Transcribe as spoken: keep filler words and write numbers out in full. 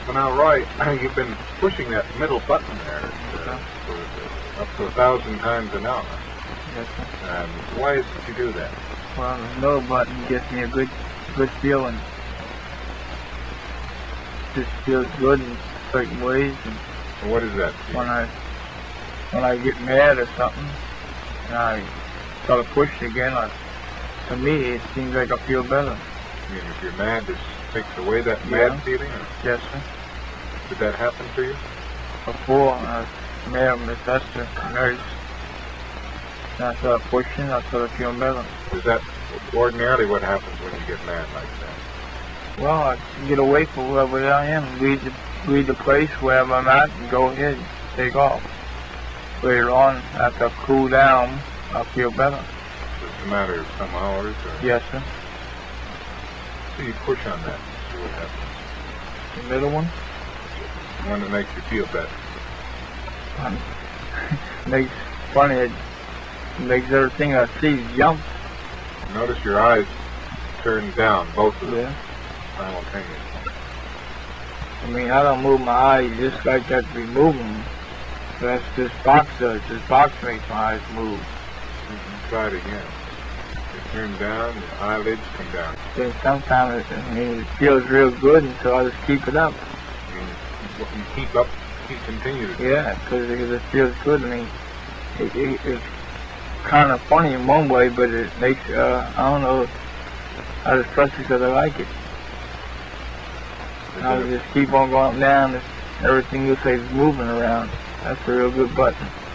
Well, now, Roy, you've been pushing that middle button there uh, for, uh, up to a thousand times an hour. Yes, sir. And why is it you do that? Well, the middle button gives me a good, good feeling. Just feels good in certain ways. And And what is that? when I, when I get mad or something, and I try to push again, I, to me, it seems like I feel better. I mean, if you're mad, this takes away that Yeah. mad feeling? Or Yes, sir. did that happen to you? Before, I was mad with Miss Esther, the nurse. And I started pushing, I started feeling better. Is that ordinarily what happens when you get mad like that? Well, I get away from wherever I am, leave the, leave the place wherever I'm at, and go ahead and take off. Later on, after I cool down, I feel better. It's a matter of some hours? Or Yes, sir. So you push on that and see what happens. The middle one The one that makes you feel better. um, makes funny. It makes everything I see jump. Notice your eyes turn down, both of them, Yeah. simultaneously. I mean, I don't move my eyes just like that to be moving. That's this box does. This box makes my eyes move. You can try it again. They turn down, your eyelids come down. Then sometimes it, I mean, it feels real good, and so I just keep it up. I mean, what you keep up, keep continue to do. Yeah, because it, it feels good. I mean, it, it, it's kind of funny in one way, but it makes, uh, I don't know, I just trust it because I like it. Is I it a- just keep on going up and down. It's, everything looks like it's moving around. That's a real good button.